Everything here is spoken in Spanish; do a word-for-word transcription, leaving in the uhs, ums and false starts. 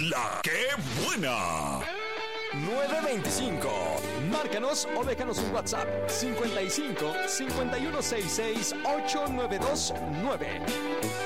La que buena. nueve veinticinco. Márcanos o déjanos un WhatsApp cincuenta y cinco, cincuenta y uno sesenta y seis, ochocientos noventa y dos nueve.